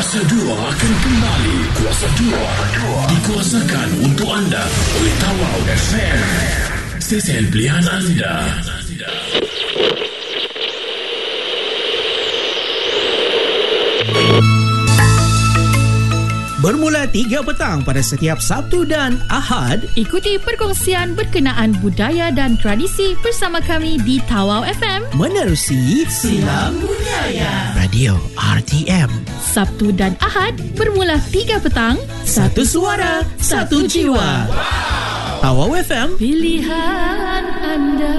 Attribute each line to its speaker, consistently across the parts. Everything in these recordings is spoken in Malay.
Speaker 1: Kuasa 2 akan kembali. Kuasa 2 dikuasakan untuk anda oleh Tawau FM, stesen pilihan anda.
Speaker 2: Bermula 3 petang pada setiap Sabtu dan Ahad.
Speaker 3: Ikuti perkongsian berkenaan budaya dan tradisi bersama kami di Tawau FM.
Speaker 2: Menerusi Silang Budaya Radio RTM.
Speaker 3: Sabtu dan Ahad bermula 3 petang.
Speaker 2: Satu suara, satu jiwa. Tawau FM,
Speaker 3: Pilihan anda.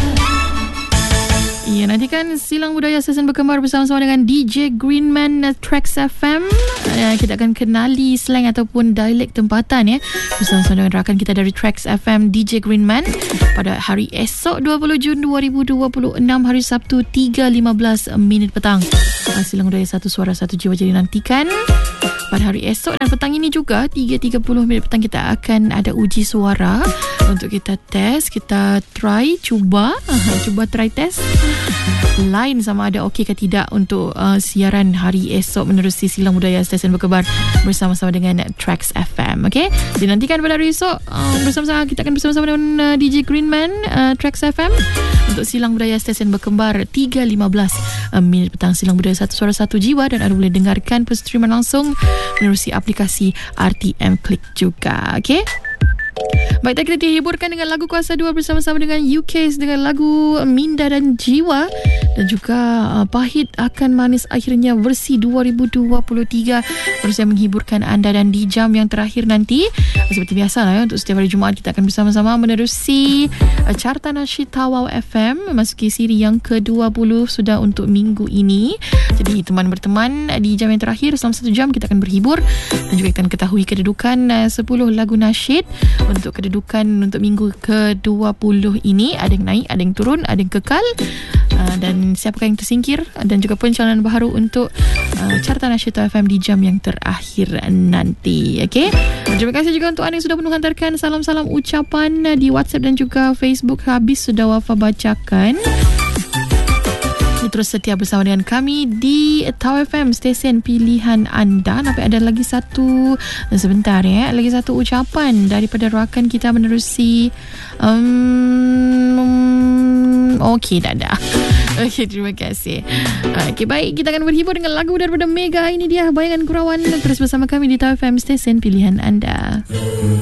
Speaker 3: Ya, nantikan Silang Budaya Stesen Berkembar bersama-sama dengan DJ Greenman Trax FM. Kita akan kenali slang ataupun dialek tempatan bersama-sama dengan rakan kita dari Trax FM, DJ Greenman, pada hari esok 20 Jun 2026, hari Sabtu 3.15 petang. Silang Budaya Satu Suara Satu Jiwa. Jadi nantikan pada hari esok dan petang ini juga 3.30 petang kita akan ada uji suara untuk kita test, kita cuba try test line sama ada okey ke tidak untuk siaran hari esok menerusi Silang Budaya Stesen Berkebar bersama-sama dengan Trax FM. Okey, dinantikan pada hari esok bersama-sama, kita akan bersama-sama dengan DJ Greenman Trax FM untuk Silang Budaya Stesen Berkembar 3.15 petang. Silang Budaya Satu Suara Satu Jiwa, dan anda boleh dengarkan perstreaman langsung menerusi aplikasi RTM Click juga. Okey, baik, kita dihiburkan dengan lagu Kuasa 2 bersama-sama dengan UK's dengan lagu Minda dan Jiwa, dan juga Pahit Akan Manis Akhirnya versi 2023 berusaha menghiburkan anda. Dan di jam yang terakhir nanti, seperti biasa untuk setiap hari Jumaat, kita akan bersama-sama menerusi Carta Nasyid Tawau FM memasuki siri yang ke-20 sudah untuk minggu ini. Jadi teman berteman, di jam yang terakhir selama 1 jam kita akan berhibur dan juga akan ketahui kedudukan 10 lagu nasyid untuk kedudukan untuk minggu ke-20 ini. Ada yang naik, ada yang turun, ada yang kekal, dan siapakah yang tersingkir, dan juga pencalonan baharu untuk Carta Nasyid FM di jam yang terakhir nanti. Okey, terima kasih juga untuk anda yang sudah penuh hantarkan salam-salam ucapan di WhatsApp dan juga Facebook. Habis sudah Wafa bacakan. Terus setia bersama dengan kami di Tawau FM, stesen pilihan anda. Nampak ada lagi satu, sebentar lagi satu ucapan daripada rakan kita menerusi okey, dah. Okey, terima kasih. Okey, baik, kita akan berhibur dengan lagu daripada Mega. Ini dia Bayangan Kurawan. Terus bersama kami di Tawau FM, stesen pilihan anda.